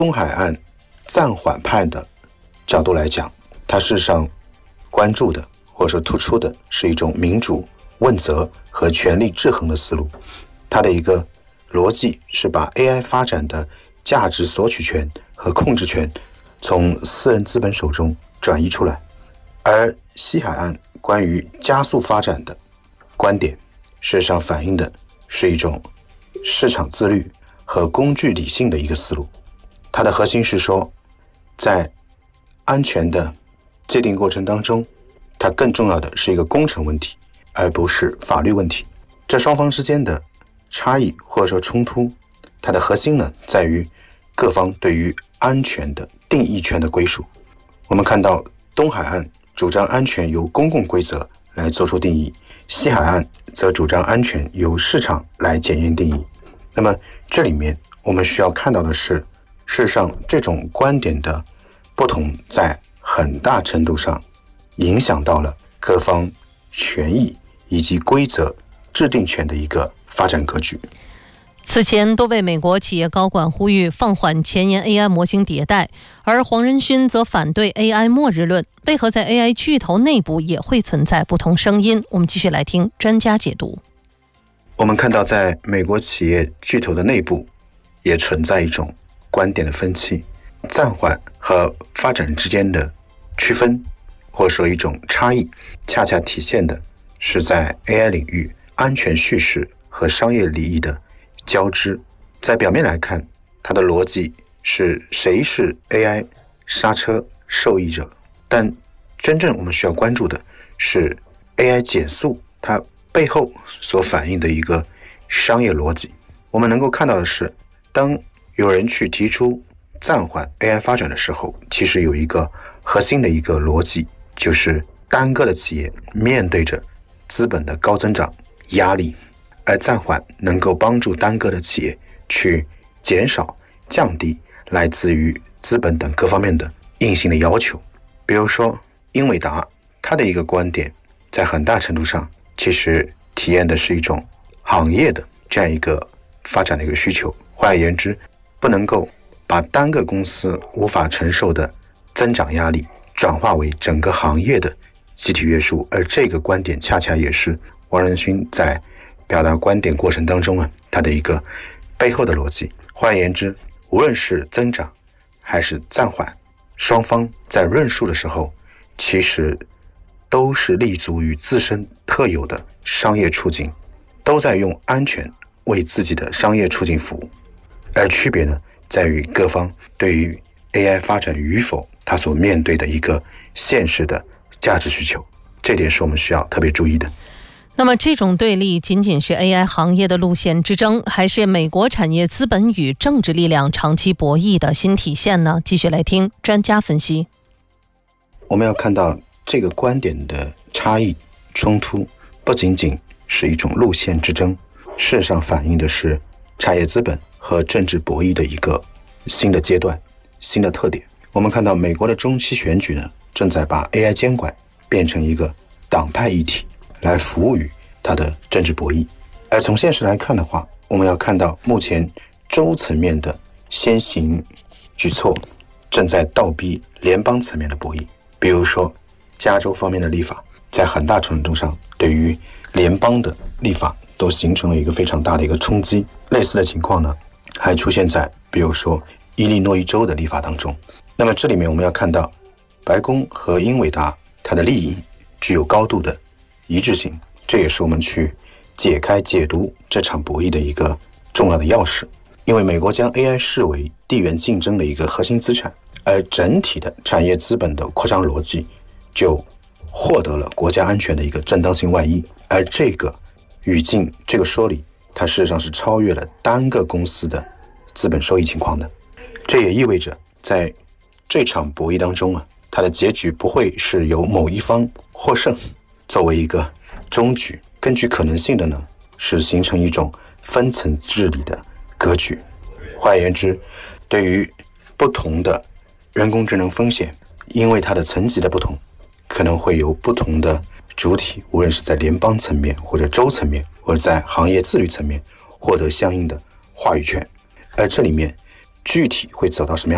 东海岸暂缓派的角度来讲，它事实上关注的或者说突出的是一种民主问责和权力制衡的思路。它的一个逻辑是把 AI 发展的价值索取权和控制权从私人资本手中转移出来，而西海岸关于加速发展的观点，事实上反映的是一种市场自律和工具理性的一个思路。它的核心是说，在安全的界定过程当中，它更重要的是一个工程问题，而不是法律问题。这双方之间的差异或者说冲突，它的核心呢，在于各方对于安全的定义权的归属。我们看到东海岸主张安全由公共规则来做出定义，西海岸则主张安全由市场来检验定义。那么这里面我们需要看到的是，事实上这种观点的不同在很大程度上影响到了各方权益以及规则制定权的一个发展格局。 此前，多位美国企业高管呼吁放缓前沿 AI 模型迭代，而黄仁勋则反对 AI 末日论。为何在 AI 巨头内部也会存在不同声音？我们继续来听专家解读。 我们看到，在美国企业巨头的内部也存在一种观点的分歧，暂缓和发展之间的区分，或者说一种差异，恰恰体现的是在 AI 领域安全叙事和商业利益的交织。在表面来看，它的逻辑是谁是 AI 刹车受益者，但真正我们需要关注的是 AI 减速它背后所反映的一个商业逻辑。我们能够看到的是，当有人去提出暂缓 AI 发展的时候，其实有一个核心的一个逻辑，就是单个的企业面对着资本的高增长压力，而暂缓能够帮助单个的企业去减少降低来自于资本等各方面的硬性的要求。比如说英伟达，它的一个观点在很大程度上其实体验的是一种行业的这样一个发展的一个需求。换而言之，不能够把单个公司无法承受的增长压力转化为整个行业的集体约束，而这个观点恰恰也是黄仁勋在表达观点过程当中他的一个背后的逻辑。换而言之，无论是增长还是暂缓，双方在论述的时候其实都是立足于自身特有的商业处境，都在用安全为自己的商业处境服务。而区别呢，在于各方对于 AI 发展与否，它所面对的一个现实的价值需求，这点是我们需要特别注意的。 那么这种对立仅仅是 AI 行业的路线之争，还是美国产业资本与政治力量长期博弈的新体现呢？继续来听专家分析。 我们要看到这个观点的差异冲突，不仅仅是一种路线之争，事实上反映的是产业资本和政治博弈的一个新的阶段、新的特点。我们看到美国的中期选举呢，正在把 AI 监管变成一个党派议题，来服务于它的政治博弈。而从现实来看的话，我们要看到目前州层面的先行举措正在倒逼联邦层面的博弈。比如说加州方面的立法，在很大程度上对于联邦的立法都形成了一个非常大的一个冲击。类似的情况呢，还出现在比如说伊利诺伊州的立法当中。那么这里面我们要看到白宫和英伟达它的利益具有高度的一致性，这也是我们去解开解读这场博弈的一个重要的钥匙。因为美国将 AI 视为地缘竞争的一个核心资产，而整体的产业资本的扩张逻辑就获得了国家安全的一个正当性外衣。而这个语境，这个说理，它事实上是超越了单个公司的资本收益情况的。这也意味着在这场博弈当中它的结局不会是由某一方获胜作为一个终局，更具可能性的呢，是形成一种分层治理的格局。换而言之，对于不同的人工智能风险，因为它的层级的不同，可能会由不同的主体，无论是在联邦层面或者州层面或者在行业自律层面获得相应的话语权。而这里面具体会走到什么样